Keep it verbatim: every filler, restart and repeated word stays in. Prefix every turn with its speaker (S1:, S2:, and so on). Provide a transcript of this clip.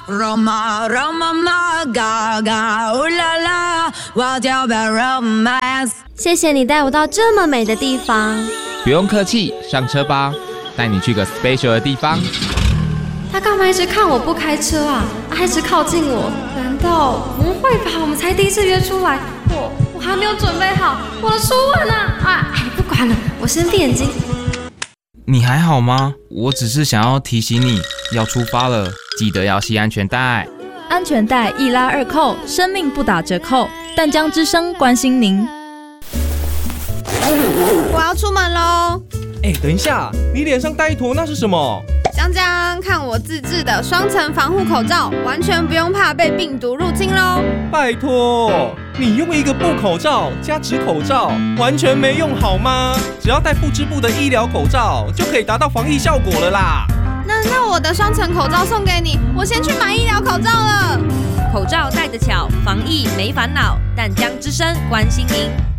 S1: Roma Roma ma Gaga ooh la la What's your bad romance
S2: 谢谢你带我到这么美的地方。
S3: 不用客气，上车吧，带你去个 special 的地方。
S2: 他干嘛一直看我不开车啊？他一直靠近我，难道不会吧？我们才第一次约出来，我我还没有准备好，我的书文啊！啊，哎，不管了，我先闭眼睛。
S3: 你还好吗？我只是想要提醒你，要出发了，记得要系安全带。
S4: 安全带一拉二扣，生命不打折扣。淡江之声关心您。
S5: 我要出门喽！
S6: 哎，等一下，你脸上带一坨那是什么？
S5: 江江，看我自制的双层防护口罩，完全不用怕被病毒入侵喽！
S6: 拜托，你用一个布口罩加纸口罩，完全没用好吗？只要戴不织布的医疗口罩，就可以达到防疫效果了啦。
S5: 那那我的双层口罩送给你，我先去买医疗口罩了。
S7: 口罩戴得巧，防疫没烦恼。淡江之声关心您。